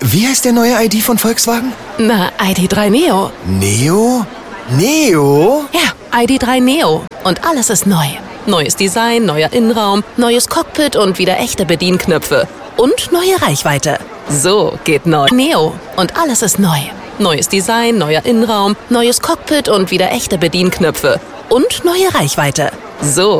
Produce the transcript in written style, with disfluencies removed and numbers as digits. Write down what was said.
Wie heißt der neue ID von Volkswagen? Na, ID.3 Neo. Neo? Neo? Ja, ID.3 Neo. Und alles ist neu. Neues Design, neuer Innenraum, neues Cockpit und wieder echte Bedienknöpfe. Und neue Reichweite. So geht neu. Neo. Und alles ist neu. Neues Design, neuer Innenraum, neues Cockpit und wieder echte Bedienknöpfe. Und neue Reichweite. So